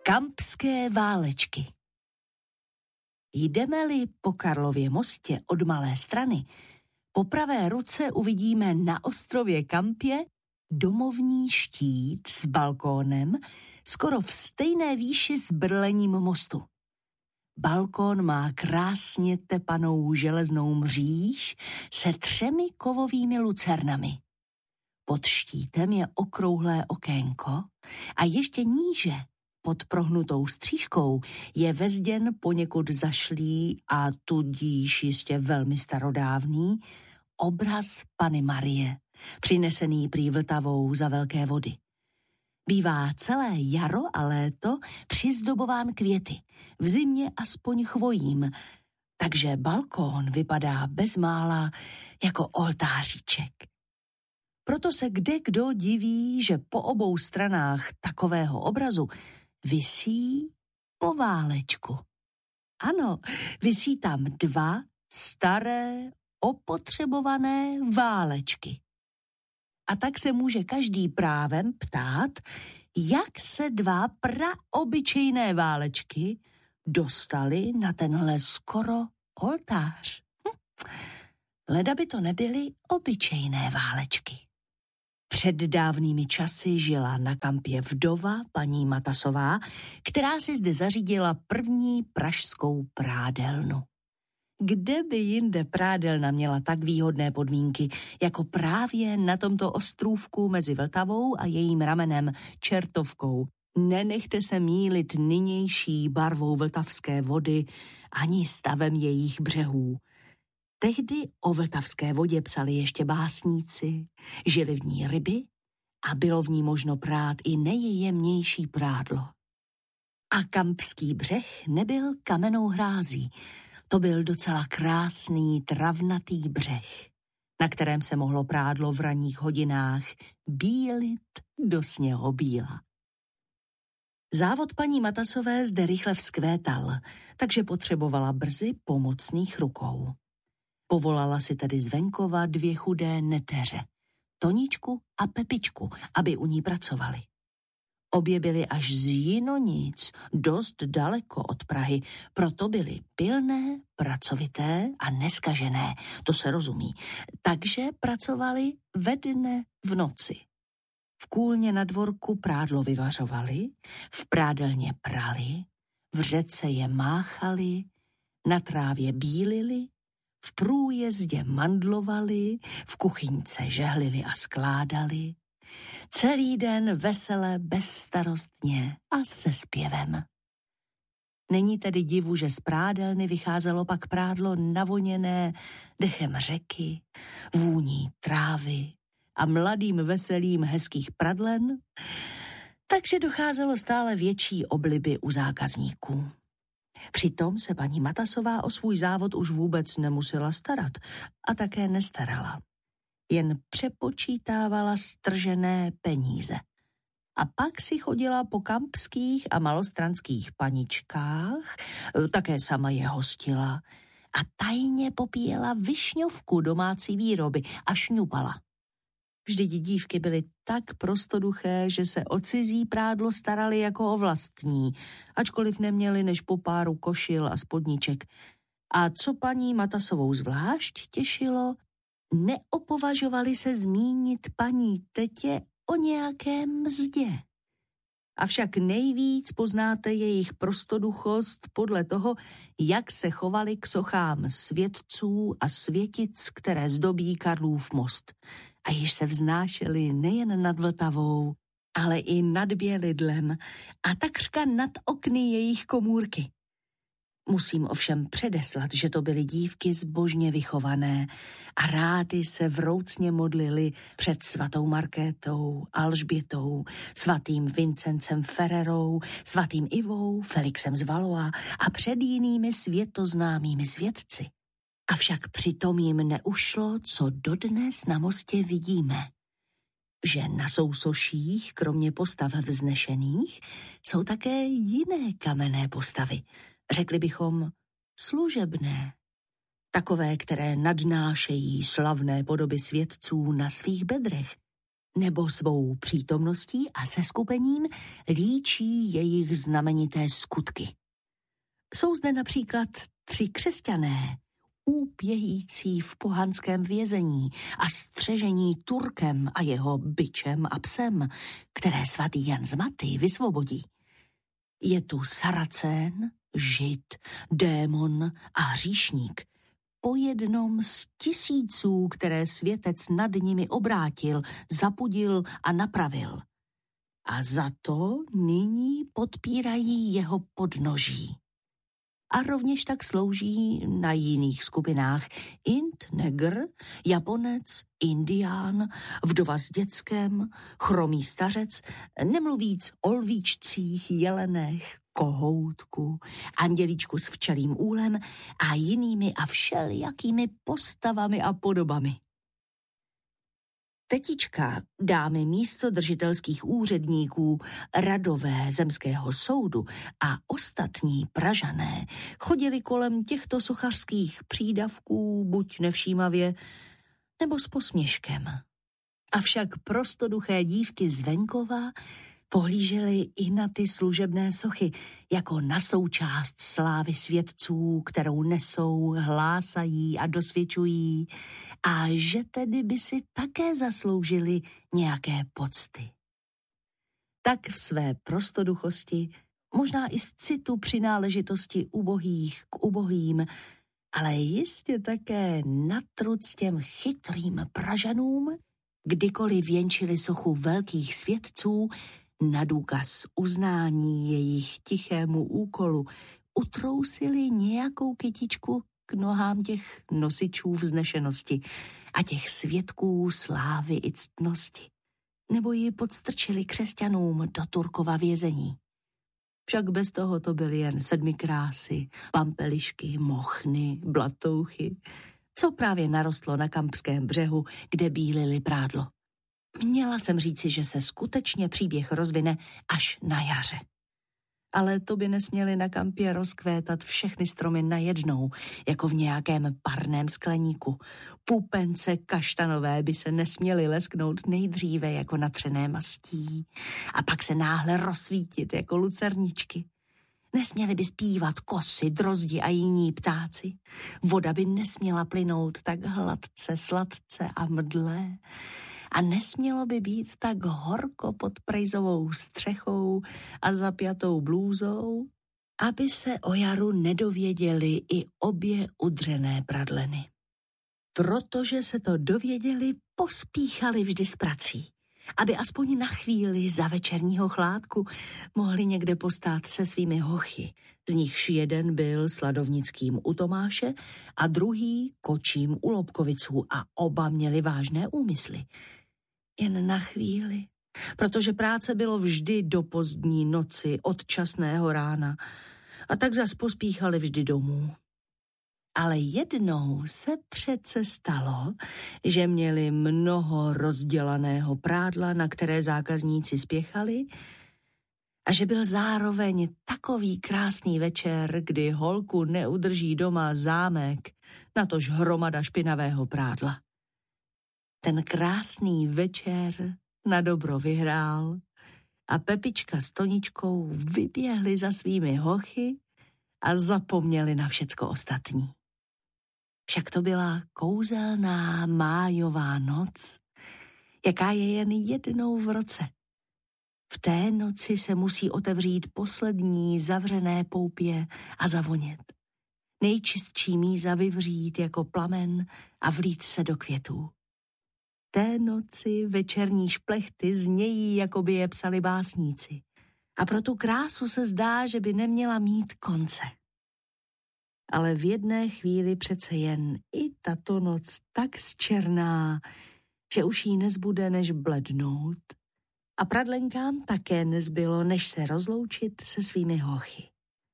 Kampské válečky. Jdeme-li po Karlově mostě od Malé Strany, po pravé ruce uvidíme na ostrově Kampě domovní štít s balkónem skoro v stejné výši s brlením mostu. Balkón má krásně tepanou železnou mříž se 3 kovovými lucernami. Pod štítem je okrouhlé okénko a ještě níže, pod prohnutou střížkou, je vezděn poněkud zašlý a tudíž jistě velmi starodávný obraz Panny Marie, přinesený prý Vltavou za velké vody. Bývá celé jaro a léto přizdobován květy, v zimě aspoň chvojím, takže balkón vypadá bezmála jako oltáříček. Proto se kdekdo diví, že po obou stranách takového obrazu visí poválečku. Ano, visí tam 2 staré, opotřebované válečky. A tak se může každý právem ptát, jak se 2 praobyčejné válečky dostaly na tenhle skoro oltář. Leda by to nebyly obyčejné válečky. Před dávnými časy žila na Kampě vdova paní Matasová, která si zde zařídila první pražskou prádelnu. Kde by jinde prádelna měla tak výhodné podmínky, jako právě na tomto ostrůvku mezi Vltavou a jejím ramenem Čertovkou. Nenechte se mýlit nynější barvou vltavské vody ani stavem jejich břehů. Tehdy o vltavské vodě psali ještě básníci, žily v ní ryby a bylo v ní možno prát i nejjemnější prádlo. A kampský břeh nebyl kamennou hrází, to byl docela krásný travnatý břeh, na kterém se mohlo prádlo v ranních hodinách bílit do sněhobíla. Závod paní Matasové zde rychle vzkvétal, takže potřebovala brzy pomocných rukou. Povolala si tedy zvenkova 2 chudé neteře, Toničku a Pepičku, aby u ní pracovali. Obě byly až z Jinonic, dost daleko od Prahy, proto byly pilné, pracovité a neskažené, to se rozumí, takže pracovali ve dne v noci. V kůlně na dvorku prádlo vyvařovali, v prádelně prali, v řece je máchali, na trávě bílili, v průjezdě mandlovali, v kuchyňce žehlili a skládali. Celý den vesele, bezstarostně a se zpěvem. Není tedy divu, že z prádelny vycházelo pak prádlo navoněné dechem řeky, vůní trávy a mladým veselým hezkých pradlen, takže docházelo stále větší obliby u zákazníků. Přitom se paní Matasová o svůj závod už vůbec nemusela starat a také nestarala. Jen přepočítávala stržené peníze. A pak si chodila po kampských a malostranských paničkách, také sama je hostila, a tajně popíjela višňovku domácí výroby a šňupala. Vždyť dívky byly tak prostoduché, že se o cizí prádlo starali jako o vlastní, ačkoliv neměli než po páru košil a spodníček. A co paní Matasovou zvlášť těšilo, neopovažovali se zmínit paní tetě o nějaké mzdě. Avšak nejvíc poznáte jejich prostoduchost podle toho, jak se chovali k sochám světců a světic, které zdobí Karlův most a již se vznášely nejen nad Vltavou, ale i nad Bělidlem a takřka nad okny jejich komůrky. Musím ovšem předeslat, že to byly dívky zbožně vychované a rády se vroucně modlily před svatou Markétou, Alžbětou, svatým Vincencem Ferrerou, svatým Ivou, Felixem z Valois a před jinými světoznámými svědci. Avšak přitom jim neušlo, co dodnes na mostě vidíme. Že na sousoších, kromě postav vznešených, jsou také jiné kamenné postavy, řekli bychom služebné. Takové, které nadnášejí slavné podoby světců na svých bedrech. nebo svou přítomností a seskupením líčí jejich znamenité skutky. Jsou zde například 3 křesťané, úpějící v pohanském vězení a střežení Turkem a jeho bičem a psem, které svatý Jan z Maty vysvobodí. Je tu Saracén, Žid, démon a hříšník, po jednom z tisíců, které světec nad nimi obrátil, zapudil a napravil. A za to nyní podpírají jeho podnoží. A rovněž tak slouží na jiných skupinách Int, negr, Japonec, Indián, vdova s dětskem, chromý stařec, nemluvíc o lvíčcích, jelenech, kohoutku, andělíčku s včelím úlem a jinými a všelijakými postavami a podobami. Tetička, dámy místodržitelských úředníků, radové zemského soudu a ostatní Pražané chodili kolem těchto sochařských přídavků buď nevšímavě, nebo s posměškem. Avšak prostoduché dívky z venkova pohlížely i na ty služebné sochy jako na součást slávy svědců, kterou nesou, hlásají a dosvědčují, a že tedy by si také zasloužili nějaké pocty. Tak v své prostoduchosti, možná i z citu přináležitosti ubohých k ubohým, ale jistě také natruc těm chytrým Pražanům, kdykoliv věnčili sochu velkých svědců, na důkaz uznání jejich tichému úkolu utrousili nějakou kytičku k nohám těch nosičů vznešenosti a těch svědků slávy i ctnosti, nebo ji podstrčili křesťanům do Turkova vězení. Však bez toho to byly jen sedmikrásy, pampelišky, mochny, blatouchy, co právě narostlo na Kampském břehu, kde bílili prádlo. Měla jsem říci, že se skutečně příběh rozvine až na jaře. Ale to by nesměly na Kampě rozkvétat všechny stromy najednou, jako v nějakém parném skleníku. Pupence kaštanové by se nesměly lesknout nejdříve jako natřené mastí a pak se náhle rozsvítit jako lucerničky. Nesměly by zpívat kosy, drozdi a jiní ptáci. Voda by nesměla plynout tak hladce, sladce a mdle. A nesmělo by být tak horko pod prejzovou střechou a zapjatou blůzou, aby se o jaru nedověděli i obě udřené pradleny. Protože se to dověděli, pospíchali vždy s prací, aby aspoň na chvíli za večerního chládku mohli někde postát se svými hochy. Z nichž jeden byl sladovnickým u Tomáše a druhý kočím u Lobkoviců a oba měli vážné úmysly. Jen na chvíli, protože práce bylo vždy do pozdní noci od časného rána a tak zas pospíchali vždy domů. Ale jednou se přece stalo, že měli mnoho rozdělaného prádla, na které zákazníci spěchali, a že byl zároveň takový krásný večer, kdy holku neudrží doma zámek, natož hromada špinavého prádla. Ten krásný večer na dobro vyhrál a Pepička s Toničkou vyběhli za svými hochy a zapomněli na všecko ostatní. Však to byla kouzelná májová noc, jaká je jen jednou v roce. V té noci se musí otevřít poslední zavřené poupě a zavonět. Nejčistší míza vyvřít jako plamen a vlít se do květů. Té noci večerní šplechty znějí, jako by je psali básníci. A pro tu krásu se zdá, že by neměla mít konce. Ale v jedné chvíli přece jen i tato noc tak zčerná, že už jí nezbude, než blednout. A pradlenkám také nezbylo, než se rozloučit se svými hochy.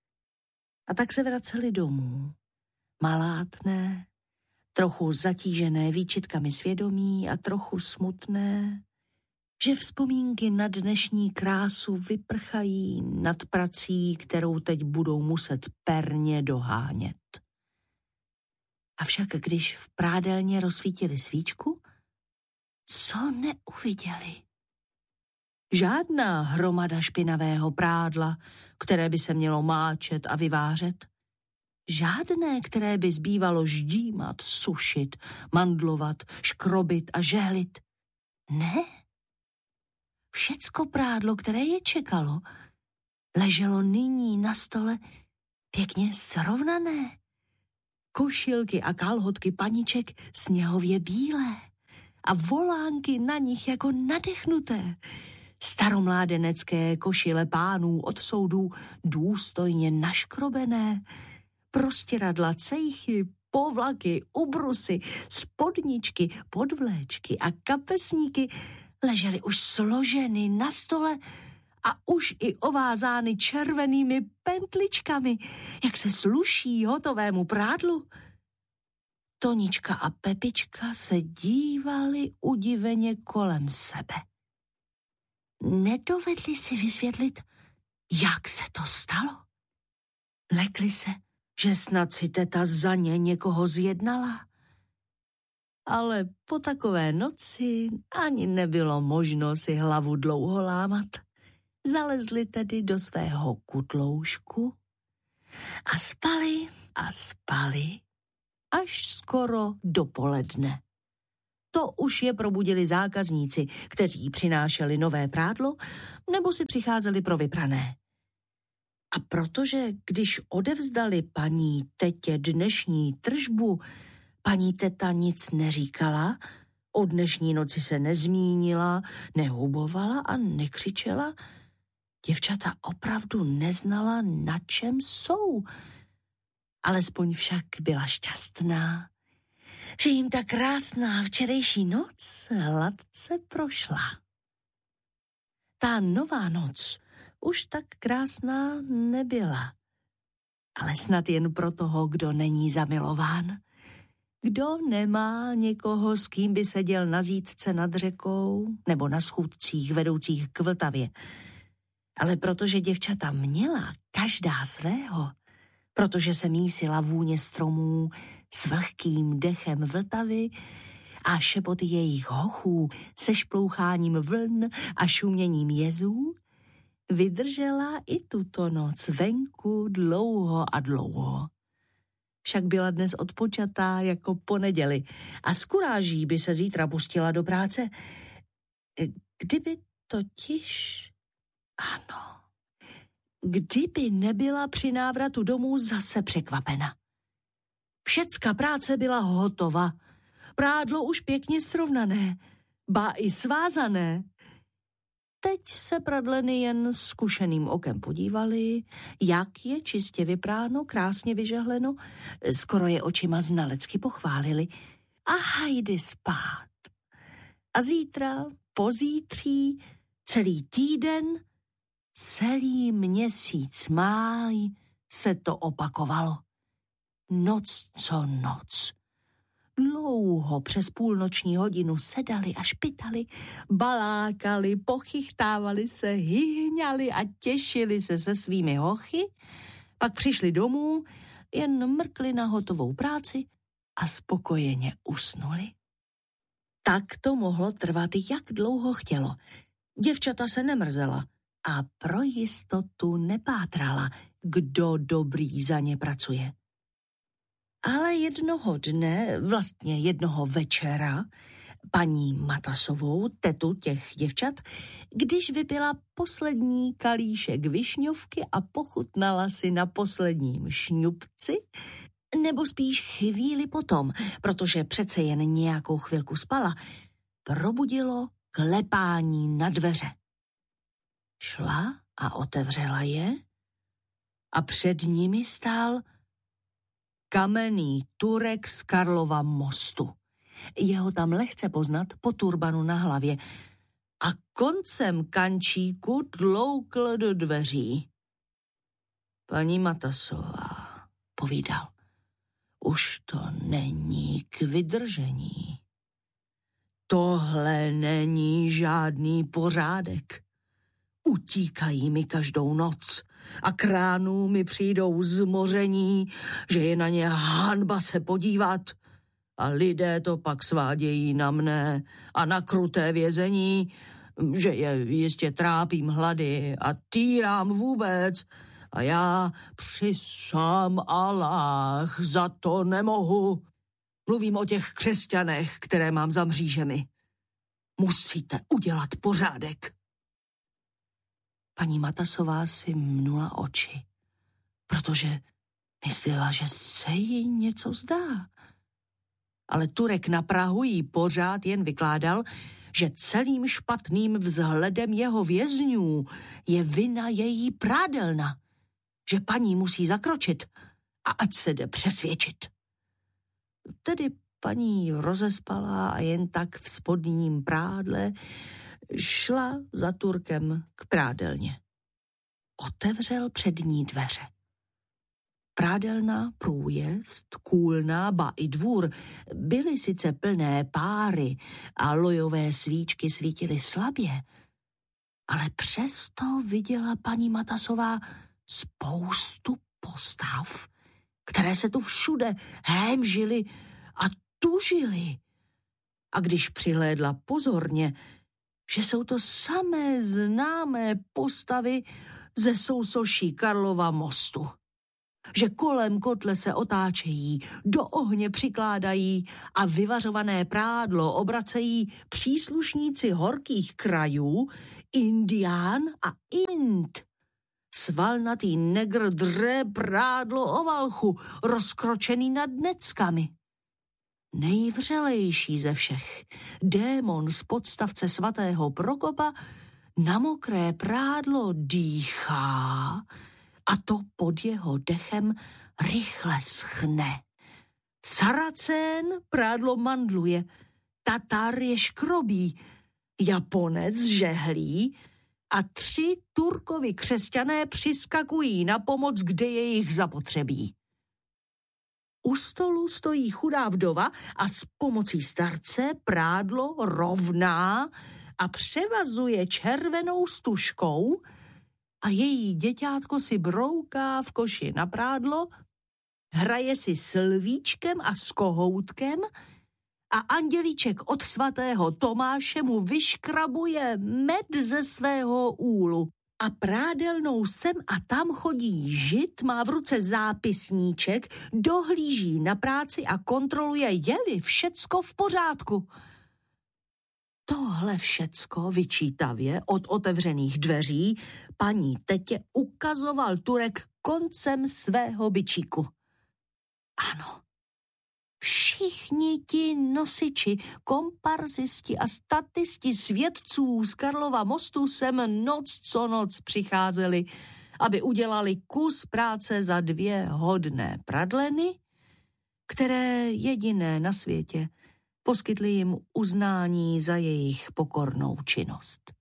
A tak se vraceli domů, malátné, trochu zatížené výčitkami svědomí a trochu smutné, že vzpomínky na dnešní krásu vyprchají nad prací, kterou teď budou muset perně dohánět. Avšak když v prádelně rozsvítili svíčku, co neuviděli? Žádná hromada špinavého prádla, které by se mělo máčet a vyvářet. Žádné, které by zbývalo ždímat, sušit, mandlovat, škrobit a žehlit. Ne. Všecko prádlo, které je čekalo, leželo nyní na stole pěkně srovnané. Košilky a kalhotky paniček sněhově bílé a volánky na nich jako nadechnuté. Staromládenecké košile pánů od soudů důstojně naškrobené, prostěradla, cejchy, povlaky, ubrusy, spodničky, podvléčky a kapesníky ležely už složeny na stole a už i ovázány červenými pentličkami, jak se sluší hotovému prádlu. Tonička a Pepička se dívali udiveně kolem sebe. Nedovedli si vysvětlit, jak se to stalo. Lekli se, že snad si teta za ně někoho zjednala. Ale po takové noci ani nebylo možno si hlavu dlouho lámat. Zalezli tedy do svého kutloušku a spali až skoro dopoledne. To už je probudili zákazníci, kteří přinášeli nové prádlo nebo si přicházeli pro vyprané. A protože když odevzdali paní tetě dnešní tržbu, paní teta nic neříkala, o dnešní noci se nezmínila, nehubovala a nekřičela, děvčata opravdu neznala, na čem jsou. Alespoň však byla šťastná, že jim ta krásná včerejší noc hladce prošla. Ta nová noc už tak krásná nebyla, ale snad jen pro toho, kdo není zamilován. Kdo nemá někoho, s kým by seděl na zítce nad řekou nebo na schůdcích vedoucích k Vltavě. Ale protože děvčata měla každá svého, protože se mísila vůně stromů s vlhkým dechem Vltavy a šepoty jejich hochů se šploucháním vln a šuměním jezů, vydržela i tuto noc venku dlouho a dlouho. Však byla dnes odpočatá jako po neděli a s kuráží by se zítra pustila do práce. Kdyby totiž... Ano, kdyby nebyla při návratu domů zase překvapena. Všecka práce byla hotova, prádlo už pěkně srovnané, ba i svázané. Teď se pradleny jen zkušeným okem podívali, jak je čistě vypráno, krásně vyžehleno, skoro je očima znalecky pochválili. A hajdy spát. A zítra, pozítří, celý týden, celý měsíc máj se to opakovalo. Noc co noc. Dlouho přes půlnoční hodinu sedali a špitali, balákali, pochychtávali se, hyhňali a těšili se se svými hochy, pak přišli domů, jen mrkli na hotovou práci a spokojeně usnuli. Tak to mohlo trvat, jak dlouho chtělo. Děvčata se nemrzela a pro jistotu nepátrala, kdo dobrý za ně pracuje. Ale jednoho dne, vlastně jednoho večera, paní Matasovou, tetu těch děvčat, když vypila poslední kalíšek višňovky a pochutnala si na posledním šňupci, nebo spíš chvíli potom, protože přece jen nějakou chvilku spala, probudilo klepání na dveře. Šla a otevřela je a před nimi stál kamenný Turek z Karlova mostu. Jeho tam lehce poznat po turbanu na hlavě a koncem kančíku tloukl do dveří. Paní Matasová, povídal, už to není k vydržení. Tohle není žádný pořádek. Utíkají mi každou noc a k ránu mi přijdou zmoření, že je na ně hanba se podívat a lidé to pak svádějí na mne a na kruté vězení, že je jistě trápím hlady a týrám vůbec a já přisám Aláh za to nemohu. Mluvím o těch křesťanech, které mám za mřížemi. Musíte udělat pořádek. Paní Matasová si mnula oči, protože myslela, že se jí něco zdá. Ale Turek na prahu jí pořád jen vykládal, že celým špatným vzhledem jeho vězňů je vina její prádelna, že paní musí zakročit a ať se jde přesvědčit. Tedy paní rozespala a jen tak v spodním prádle šla za Turkem k prádelně. Otevřel před ní dveře. Prádelna, průjezd, kůlna, ba i dvůr byly sice plné páry a lojové svíčky svítily slabě, ale přesto viděla paní Matasová spoustu postav, které se tu všude hémžily a tužily. A když přihlédla pozorně, že jsou to samé známé postavy ze sousoší Karlova mostu, že kolem kotle se otáčejí, do ohně přikládají a vyvařované prádlo obracejí příslušníci horkých krajů, Indián a Ind. Svalnatý negr dře prádlo o valchu, rozkročený nad neckami. Nejvřelejší ze všech, démon z podstavce svatého Prokopa, na mokré prádlo dýchá a to pod jeho dechem rychle schne. Saracén prádlo mandluje, Tatar je škrobí, Japonec žehlí a 3 Turkovi křesťané přiskakují na pomoc, kde je jich zapotřebí. U stolu stojí chudá vdova a s pomocí starce prádlo rovná a převazuje červenou stužkou a její děťátko si brouká v koši na prádlo, hraje si s lvíčkem a s kohoutkem a andělíček od svatého Tomáše mu vyškrabuje med ze svého úlu. A prádelnou sem a tam chodí žid, má v ruce zápisníček, dohlíží na práci a kontroluje, je-li všecko v pořádku. Tohle všecko vyčítavě od otevřených dveří paní tetě ukazoval Turek koncem svého bičíku. Ano, všichni ti nosiči, komparzisti a statisti svědců z Karlova mostu sem noc co noc přicházeli, aby udělali kus práce za 2 hodné pradleny, které jediné na světě poskytly jim uznání za jejich pokornou činnost.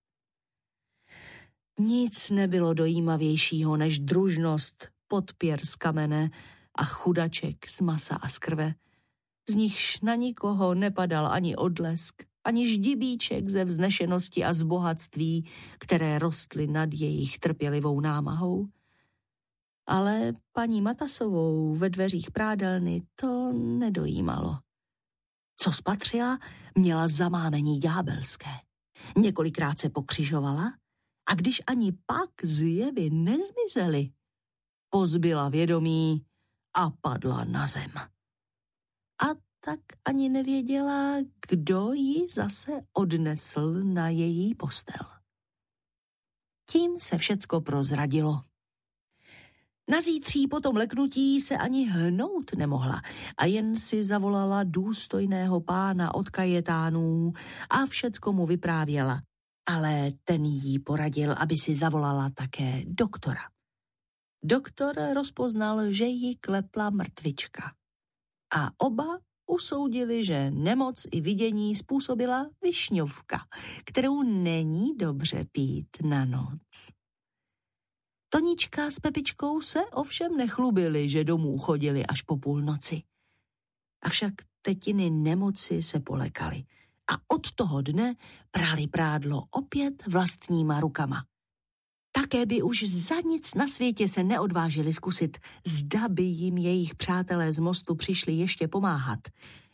Nic nebylo dojímavějšího než družnost podpěr z kamene a chudaček z masa a z krve, z nichž na nikoho nepadal ani odlesk, ani ždibíček ze vznešenosti a z bohatství, které rostly nad jejich trpělivou námahou. Ale paní Matasovou ve dveřích prádelny to nedojímalo. Co spatřila, měla zamámení ďábelské. Několikrát se pokřižovala a když ani pak zjevy nezmizely, pozbyla vědomí a padla na zem. A tak ani nevěděla, kdo ji zase odnesl na její postel. Tím se všecko prozradilo. Nazítří po tom leknutí se ani hnout nemohla a jen si zavolala důstojného pána od Kajetánů a všecko mu vyprávěla. Ale ten jí poradil, aby si zavolala také doktora. Doktor rozpoznal, že jí klepla mrtvička. A oba usoudili, že nemoc i vidění způsobila višňovka, kterou není dobře pít na noc. Tonička s Pepičkou se ovšem nechlubili, že domů chodili až po půlnoci. Avšak tetiny nemoci se polekaly a od toho dne prali prádlo opět vlastníma rukama. Také by už za nic na světě se neodvážili zkusit, zda by jim jejich přátelé z mostu přišli ještě pomáhat,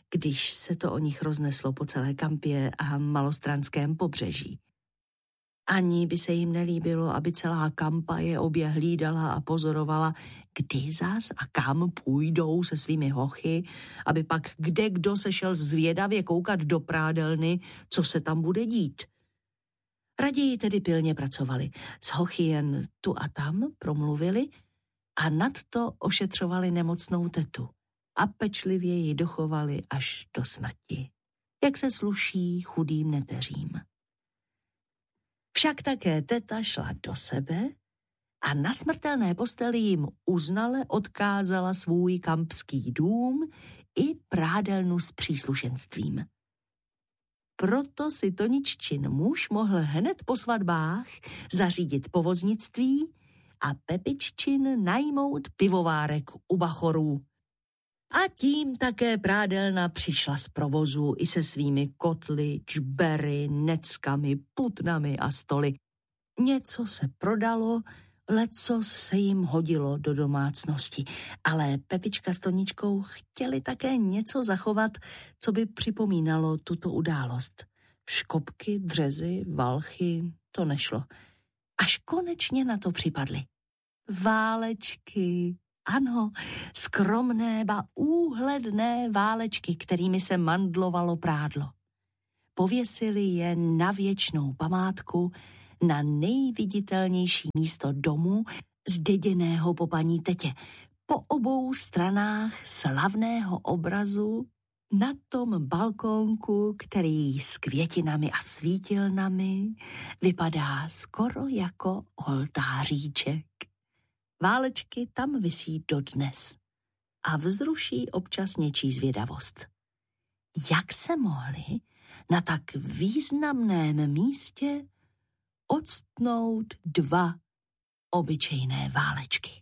když se to o nich rozneslo po celé kampě a malostranském pobřeží. Ani by se jim nelíbilo, aby celá kampa je obě hlídala a pozorovala, kdy zas a kam půjdou se svými hochy, aby pak kdo se šel zvědavě koukat do prádelny, co se tam bude dít. Raději tedy pilně pracovali, s hochy jen tu a tam promluvili a nadto ošetřovali nemocnou tetu a pečlivě ji dochovali až do smrti, jak se sluší chudým neteřím. Však také teta šla do sebe a na smrtelné posteli jim uznale odkázala svůj kampský dům i prádelnu s příslušenstvím. Proto si Toniččin muž mohl hned po svatbách zařídit povoznictví a Pepiččin najmout pivovárek u bachorů. A tím také prádelna přišla z provozu i se svými kotly, čbery, neckami, putnami a stoly. Něco se prodalo, lecos se jim hodilo do domácnosti, ale Pepička s Toničkou chtěli také něco zachovat, co by připomínalo tuto událost. Škopky, dřezy, valchy, to nešlo. Až konečně na to připadli. Válečky. Ano, skromné, ba úhledné válečky, kterými se mandlovalo prádlo. Pověsili je na věčnou památku na nejviditelnější místo domu zděděného po paní tetě, po obou stranách slavného obrazu na tom balkónku, který s květinami a svítilnami vypadá skoro jako oltáříček. Válečky tam visí dodnes a vzruší občas něčí zvědavost. Jak se mohli na tak významném místě octnout dva obyčejné válečky?